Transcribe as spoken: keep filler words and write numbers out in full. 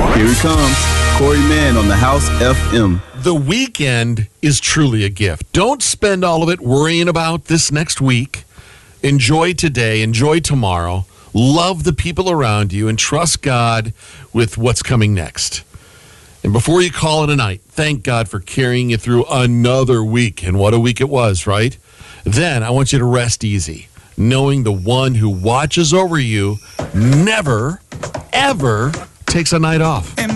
Here he comes, Corey Mann on the House F M. The weekend is truly a gift. Don't spend all of it worrying about this next week. Enjoy today, enjoy tomorrow, love the people around you, and trust God with what's coming next. And before you call it a night, thank God for carrying you through another week. And what a week it was, right? Then I want you to rest easy, knowing the one who watches over you never, ever takes a night off.